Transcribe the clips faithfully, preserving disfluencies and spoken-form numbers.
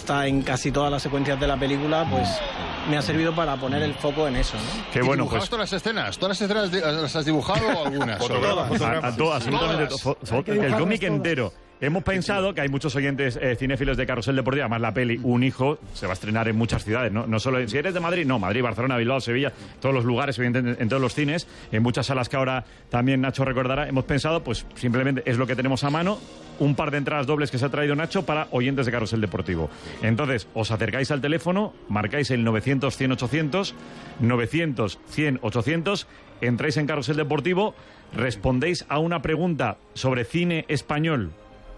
está en casi todas las secuencias de la película, pues me ha servido para poner el foco en eso, ¿no? Qué bueno, pues. todas las escenas? ¿Todas las escenas las has dibujado o algunas? Fotogramas, a, a todas, absolutamente. Hay que El dibujarlas cómic todas. entero. Hemos pensado que hay muchos oyentes eh, cinéfilos de Carrusel Deportivo, además la peli Un hijo se va a estrenar en muchas ciudades, no, no solo en, si eres de Madrid, no, Madrid, Barcelona, Bilbao, Sevilla, todos los lugares, evidentemente, en todos los cines, en muchas salas que ahora también Nacho recordará. Hemos pensado, pues simplemente es lo que tenemos a mano, un par de entradas dobles que se ha traído Nacho para oyentes de Carrusel Deportivo. Entonces, os acercáis al teléfono, marcáis el novecientos cien ochocientos, novecientos cien ochocientos, entráis en Carrusel Deportivo, respondéis a una pregunta sobre cine español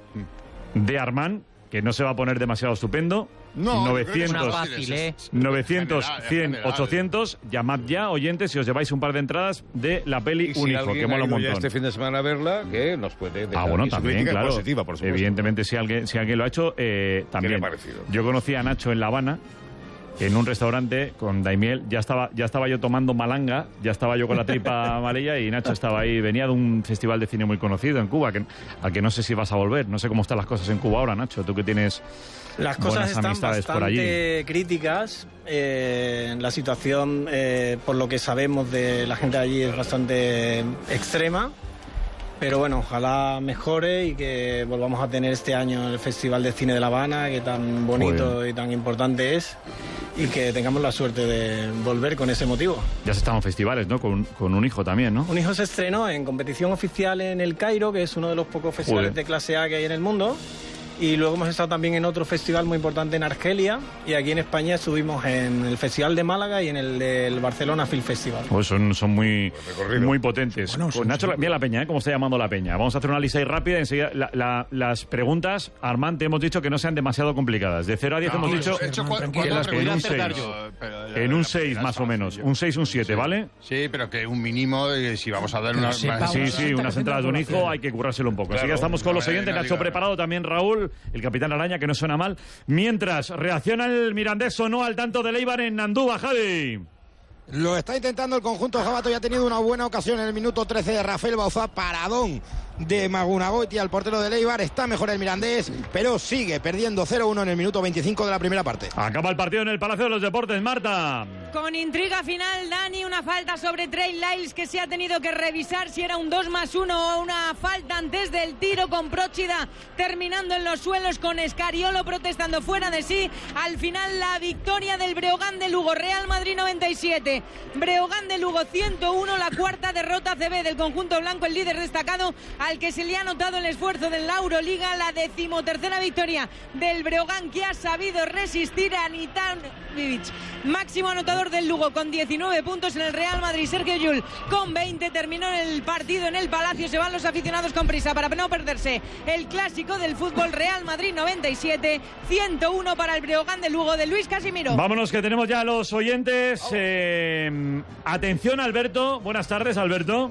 de Armand, que no se va a poner demasiado estupendo. No, novecientos, una fácil, ¿eh? novecientos, General, cien, general. ochocientos. Llamad ya, oyentes, si os lleváis un par de entradas de la peli Y si Un hijo, alguien que mola ha un ido ya montón. este fin de semana a verla, que nos puede dejar Ah, bueno, aquí su también, crítica claro. positiva, por supuesto. Evidentemente, si alguien, si alguien lo ha hecho, eh, también. ¿Qué le ha parecido? Yo conocí a Nacho en La Habana, en un restaurante con Daimiel. Ya estaba, ya estaba yo tomando malanga, ya estaba yo con la tripa amarilla y Nacho estaba ahí. Venía de un festival de cine muy conocido en Cuba, que, a que no sé si vas a volver. No sé cómo están las cosas en Cuba ahora, Nacho. Tú que tienes Las buenas cosas están amistades por allí. bastante críticas. Eh, la situación, eh, por lo que sabemos de la gente de allí, es bastante extrema. Pero bueno, ojalá mejore y que volvamos a tener este año el Festival de Cine de La Habana, que tan bonito Joder. y tan importante es, y que tengamos la suerte de volver con ese motivo. Ya se estaban festivales, ¿no? Con, con Un hijo también, ¿no? Un hijo se estrenó en competición oficial en el Cairo, que es uno de los pocos festivales Joder. de clase A que hay en el mundo. Y luego hemos estado también en otro festival muy importante en Argelia, y aquí en España estuvimos en el Festival de Málaga y en el del Barcelona Film Festival. Pues son, son muy, recorrido. muy potentes. Bueno, Pues son- Nacho, mira la peña, ¿eh? ¿Cómo está llamando la peña? Vamos a hacer una lista ahí rápida. Enseguida, la- la- las preguntas, Armand, te hemos dicho que no sean demasiado complicadas. De cero a diez hemos dicho he hecho cua- tranquilo. cuatro las preguntas, en un pero- seis. pero- en un pero- seis pero más es o fácil, menos. yo- Un seis, un siete, Sí. ¿vale? Sí, pero que un mínimo, de, si vamos a dar una... sí, más- Pablo, Sí, Ahora sí, está unas haciendo entradas de un hijo población. hay que currárselo un poco. Así Claro. que estamos con los Vale, oyentes. venga, Nacho diga. preparado, también Raúl, el capitán Araña, que no suena mal. Mientras, reacciona el Mirandés o no al tanto de Leibar en Andúba, Javi. Lo está intentando el conjunto jabato y ha tenido una buena ocasión en el minuto trece de Rafael Bauzá, paradón de Magunagoiti al portero de Leibar. Está mejor el Mirandés, pero sigue perdiendo cero uno en el minuto veinticinco de la primera parte. Acaba el partido en el Palacio de los Deportes, Marta. Con intriga final, Dani, una falta sobre Trey Lyles que se ha tenido que revisar si era un dos más uno o una falta antes del tiro, con Próchida terminando en los suelos, con Escariolo protestando fuera de sí. Al final la victoria del Breogán de Lugo, Real Madrid noventa y siete, Breogán de Lugo ciento uno, la cuarta derrota C B del conjunto blanco, el líder destacado al que se le ha notado el esfuerzo de la Euroliga, la decimotercera victoria del Breogán, que ha sabido resistir a Nitan Vivic, máximo anotador del Lugo con diecinueve puntos. En el Real Madrid, Sergio Llull con veinte. Terminó el partido en el Palacio. Se van los aficionados con prisa para no perderse el clásico del fútbol. Real Madrid noventa y siete, ciento uno para el Breogán de Lugo de Luis Casimiro. Vámonos, que tenemos ya a los oyentes. Eh, atención, Alberto. Buenas tardes, Alberto.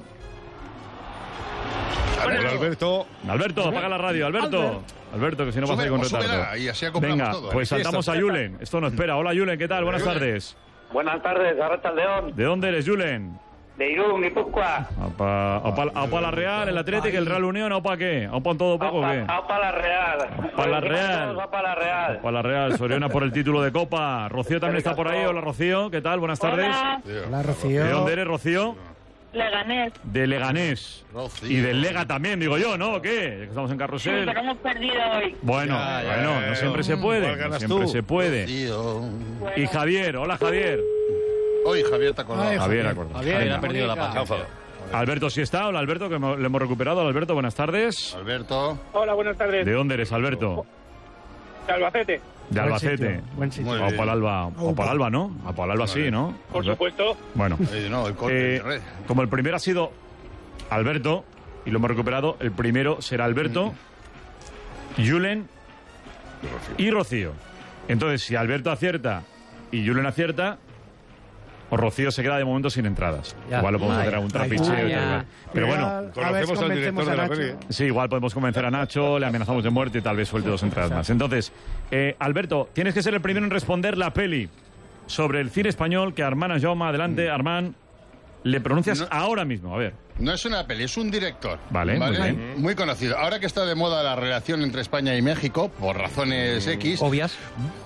Hola, Alberto. Alberto, apaga la radio, Alberto. Alberto, que si no vas a ir con Súbela, retardo. súbela, y así acoplamos Venga, todo. pues Sí, saltamos esto- a Julen. Esto no espera. Hola, Julen, ¿qué tal? Buenas Julen. tardes. Buenas tardes, Arracha León, ¿De dónde eres, Julen? de Irún, Guipúzcoa. ¿Aupa, aupa, aupa la Real, el Atlético, el Real Unión, aupa qué? ¿Aupa en todo poco o qué? Aupa la Real. Aupa la Real. Aupa la Real. Aupa la Real, Soriona por el título de Copa. Rocío también está por ahí. Hola, Rocío, ¿qué tal? Buenas tardes. Hola, Hola, Rocío. ¿De dónde eres, Rocío? Leganés. De Leganés. Rocío. Y del Lega también, digo yo, ¿no? ¿O qué? Ya que estamos en Sí, Carrusel. pero hemos perdido hoy. Bueno, Ya, ya, bueno, ya, no ya. siempre se puede. ¿Cuál No ganas siempre tú? se puede. Rocío. Bueno, Y Javier, hola Javier. Hoy Javier te acordado. Ay, Javier, Javier. acuerdo. Javier Venga. ha perdido la Se ha paciencia. enfadado. Alberto, sí está. Hola, Alberto, que mo- le hemos recuperado. Alberto, buenas tardes. Alberto. Hola, buenas tardes. ¿De dónde eres, Alberto? De Albacete, De Buen Albacete. sitio, buen sitio. Muy O bien. Palalba, o Palalba, ¿no? A Palalba sí, ¿no? por supuesto. Bueno, Eh, no, el corte eh, de red. como el primero ha sido Alberto, y lo hemos recuperado, el primero será Alberto, Julen y Rocío. Entonces, si Alberto acierta y Julen acierta, o Rocío se queda de momento sin entradas. Ya. Igual lo podemos Ay, hacer algún ay, trapicheo. ay, y tal, ay. Pero bueno, A ver si Conocemos al convencemos director de la a Nacho. peli. sí, igual podemos convencer a Nacho, le amenazamos de muerte y tal vez suelte dos entradas más. Entonces, eh, Alberto, tienes que ser el primero en responder la peli sobre el cine español que Armand Jaume, adelante, Armand, le pronuncias No. ahora mismo. A ver. No es una peli, es un director. Vale, muy bien. Muy conocido. Ahora que está de moda la relación entre España y México, por razones X, Obvias.